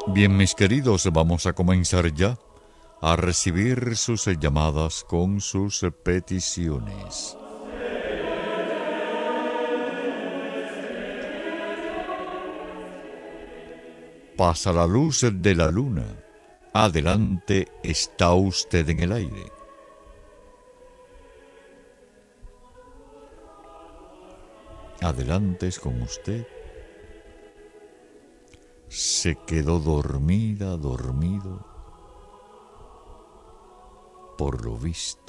Bien, mis queridos, vamos a comenzar ya a recibir sus llamadas con sus peticiones. Pasa la luz de la luna. Adelante, está usted en el aire. Adelante es con usted. Se quedó dormida, dormido, por lo visto.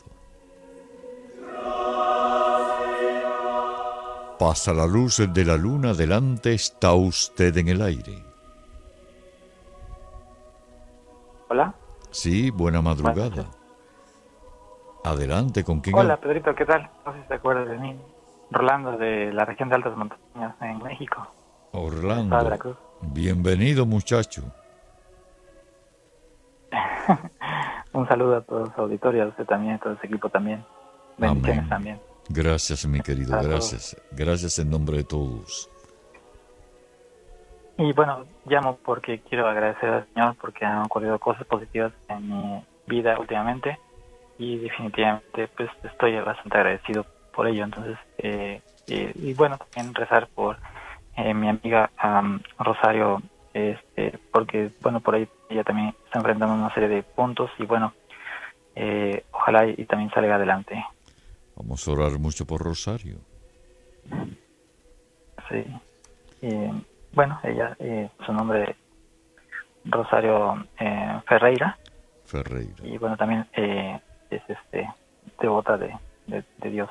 Pasa la luz de la luna, adelante, está usted en el aire. Hola. Sí, buena Buenas madrugada. noches. Adelante, ¿con quién Hola, hablo? Pedrito, ¿qué tal? No sé si te acuerdas de mí. Rolando, de la región de Altas Montañas, en México, el estado de Orlando. Veracruz. Bienvenido, muchacho. Un saludo a todos los auditores, a usted también, a todo ese equipo también. Bendiciones Amén. también Gracias, mi querido, para todos. gracias. Gracias en nombre de todos. Y bueno, llamo porque quiero agradecer al Señor porque han ocurrido cosas positivas en mi vida últimamente y definitivamente pues estoy bastante agradecido por ello. Entonces, y bueno, también rezar por mi amiga Rosario, porque bueno, por ahí ella también está enfrentando una serie de puntos y bueno, ojalá y también salga adelante. Vamos a orar mucho por Rosario Sí. Bueno, ella, su nombre es Rosario Ferreira Ferreira. y bueno, también es devota de Dios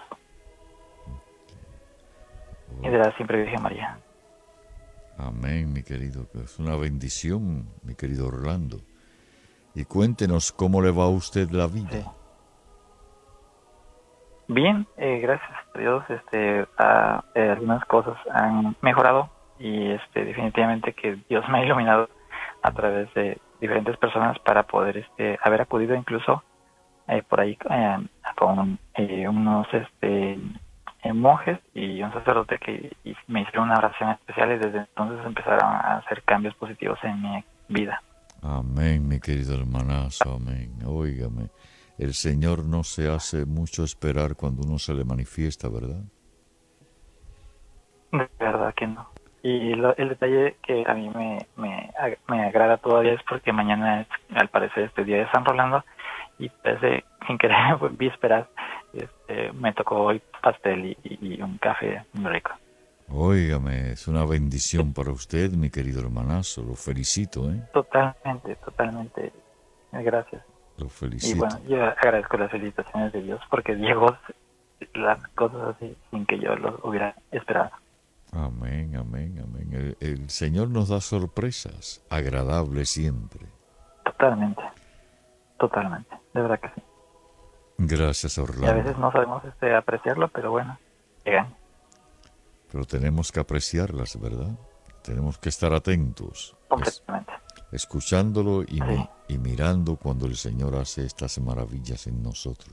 y de la Siempre Virgen María. Amén, mi querido. Que es una bendición, mi querido Orlando. Y cuéntenos cómo le va a usted la Sí. vida. Bien, gracias a Dios, algunas cosas han mejorado y definitivamente que Dios me ha iluminado a través de diferentes personas para poder haber acudido incluso por ahí con unos monjes y un sacerdote que me hicieron una oración especial y desde entonces empezaron a hacer cambios positivos en mi vida. Amén, mi querido hermanazo, amén. Óigame, el Señor no se hace mucho esperar cuando uno se le manifiesta, ¿verdad? De verdad que no. Y el detalle que a mí me agrada todavía es porque mañana es, al parecer, este día de San Rolando y parece, sin querer, vísperas, me tocó hoy pastel y un café muy rico. Óigame, es una bendición para usted, mi querido hermanazo. Lo felicito, ¿eh? Totalmente, totalmente. Gracias. Lo Y felicito. bueno, yo agradezco las felicitaciones de Dios porque llegó las cosas así sin que yo lo hubiera esperado. Amén, amén, amén. El Señor nos da sorpresas, agradables siempre. Totalmente, totalmente. De verdad que sí. Gracias, Y a veces Orlando. no sabemos apreciarlo, pero bueno, llegan. Pero tenemos que apreciarlas, ¿verdad? Tenemos que estar atentos, Completamente. escuchándolo Sí, y mirando cuando el Señor hace estas maravillas en nosotros.